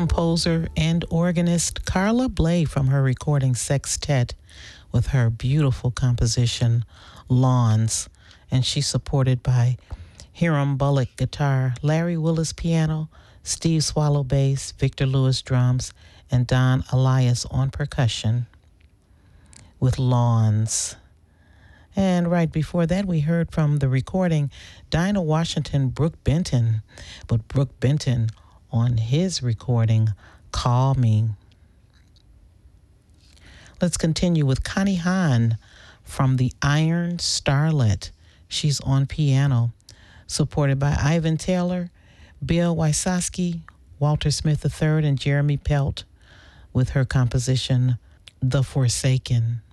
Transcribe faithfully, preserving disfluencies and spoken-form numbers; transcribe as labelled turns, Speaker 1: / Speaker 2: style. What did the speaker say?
Speaker 1: composer and organist Carla Bley from her recording Sextet with her beautiful composition Lawns, and she's supported by Hiram Bullock guitar, Larry Willis piano, Steve Swallow bass, Victor Lewis drums, and Don Elias on percussion with Lawns. And right before that, we heard from the recording Dinah Washington, Brooke Benton, but Brooke Benton on his recording, Call Me. Let's continue with Connie Hahn from the Iron Starlet. She's on piano, supported by Ivan Taylor, Bill Wysocki, Walter Smith the third, and Jeremy Pelt with her composition, The Forsaken.